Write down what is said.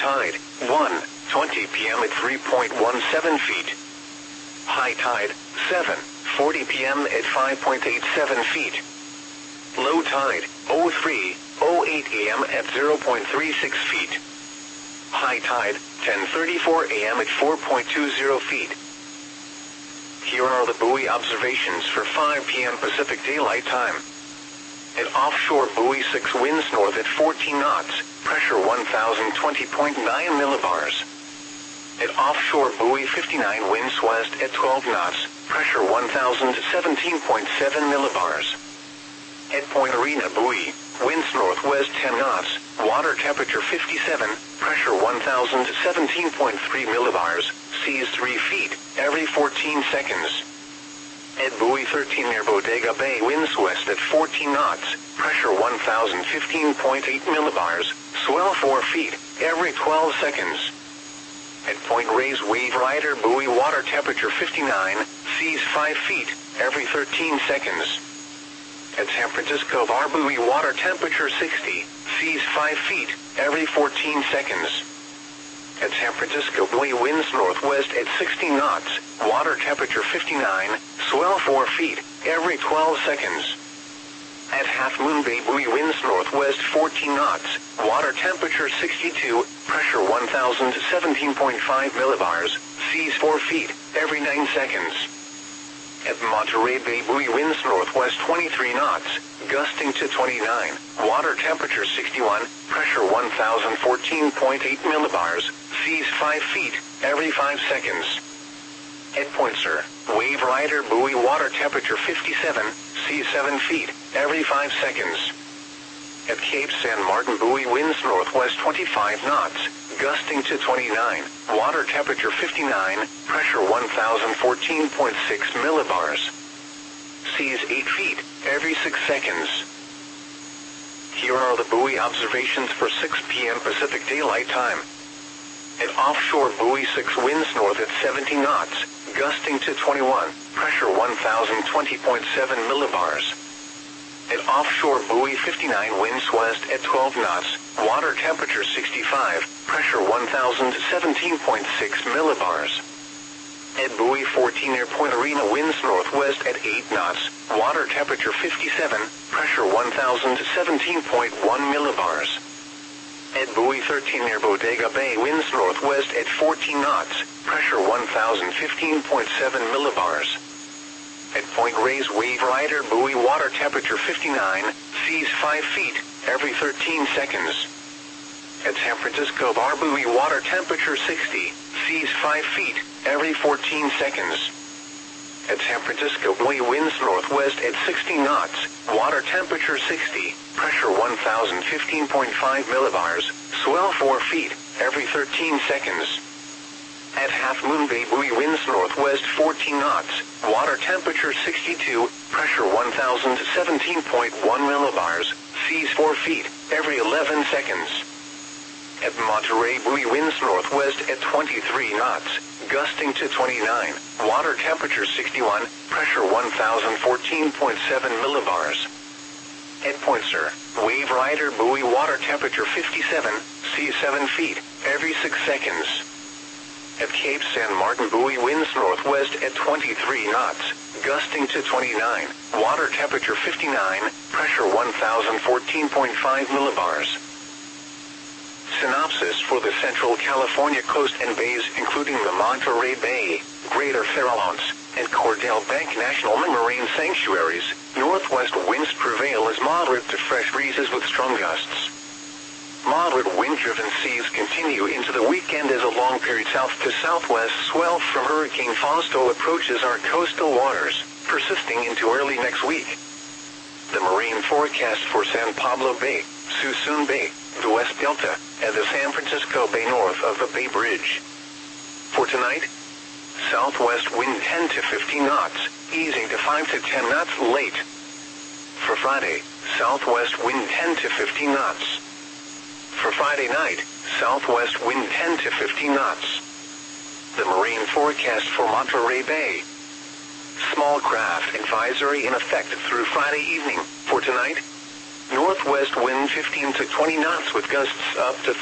tide, 1:20 p.m. at 3.17 feet. High tide, 7:40 p.m. at 5.87 feet. Low tide, 03:08 a.m. at 0.36 feet. High tide, 10:34 a.m. at 4.20 feet. Here are the buoy observations for 5 p.m. Pacific Daylight Time. At offshore buoy 6, winds north at 14 knots, pressure 1020.9 millibars. At offshore buoy 59, winds west at 12 knots, pressure 1017.7 millibars. At Point Arena buoy, winds northwest 10 knots, water temperature 57, pressure 1017.3 millibars, seas 3 feet, every 14 seconds. At buoy 13 near Bodega Bay, winds west at 14 knots, pressure 1015.8 millibars, swell 4 feet, every 12 seconds. At Point Reyes Wave Rider buoy, water temperature 59, seas 5 feet, every 13 seconds. At San Francisco Bar buoy, water temperature 60, seas 5 feet, every 14 seconds. At San Francisco buoy, winds northwest at 60 knots, water temperature 59, swell 4 feet, every 12 seconds. At Half Moon Bay buoy, winds northwest 14 knots, water temperature 62, pressure 1017.5 millibars, seas 4 feet, every 9 seconds. At Monterey Bay buoy, winds northwest 23 knots, gusting to 29, water temperature 61, pressure 1014.8 millibars, seas 5 feet, every 5 seconds. At Point Sur, Wave Rider buoy, water temperature 57, seas 7 feet, every 5 seconds. At Cape San Martin buoy, winds northwest 25 knots, gusting to 29, water temperature 59, pressure 1014.6 millibars. Seas 8 feet, every 6 seconds. Here are the buoy observations for 6 p.m. Pacific Daylight Time. At offshore buoy 6, winds north at 70 knots, gusting to 21, pressure 1020.7 millibars. At offshore buoy 59, winds west at 12 knots, water temperature 65, pressure 1017.6 millibars. At buoy 14 near Point Arena, winds northwest at 8 knots, water temperature 57, pressure 1017.1 millibars. At buoy 13 near Bodega Bay, winds northwest at 14 knots, pressure 1015.7 millibars. At Point Reyes Wave Rider buoy, water temperature 59, seas 5 feet, every 13 seconds. At San Francisco Bar buoy, water temperature 60, seas 5 feet, every 14 seconds. At San Francisco buoy, winds northwest at 60 knots, water temperature 60, pressure 1015.5 millibars, swell 4 feet, every 13 seconds. At Half Moon Bay buoy, winds northwest 14 knots, water temperature 62, pressure 1017.1 millibars, seas 4 feet, every 11 seconds. At Monterey buoy, winds northwest at 23 knots, gusting to 29, water temperature 61, pressure 1014.7 millibars. At Point Sur, Wave Rider buoy, water temperature 57, seas 7 feet, every 6 seconds. At Cape San Martin buoy, winds northwest at 23 knots, gusting to 29, water temperature 59, pressure 1014.5 millibars. Synopsis for the Central California coast and bays, including the Monterey Bay, Greater Farallones, and Cordell Bank National Marine Sanctuaries, northwest winds prevail as moderate to fresh breezes with strong gusts. Moderate wind-driven seas continue into the weekend as a long period south to southwest swell from Hurricane Fausto approaches our coastal waters, persisting into early next week. The marine forecast for San Pablo Bay, Suisun Bay, the West Delta, and the San Francisco Bay north of the Bay Bridge. For tonight, southwest wind 10 to 15 knots, easing to 5 to 10 knots late. For Friday, southwest wind 10 to 15 knots. For Friday night, southwest wind 10 to 15 knots. The marine forecast for Monterey Bay. Small craft advisory in effect through Friday evening. For tonight, northwest wind 15 to 20 knots with gusts up to